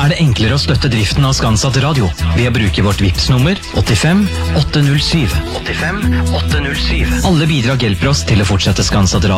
er det enklere å støtte driften av Skanset Radio ved å bruke vårt Vipps-nummer 85 807. 85 807. Alle bidrag hjelper oss til å fortsette Skanset Radio.